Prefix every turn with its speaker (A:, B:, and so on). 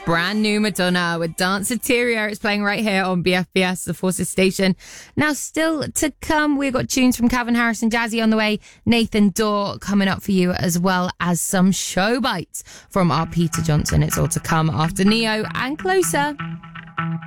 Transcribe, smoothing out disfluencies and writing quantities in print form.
A: brand new Madonna with Dance Interior. It's playing right here on BFBS, the Forces station. Now, still to come, we've got tunes from Calvin Harris and Jazzy on the way. Nathan Dorr coming up for you, as well as some show bites from our Peter Johnson. It's all to come after Neo and Closer.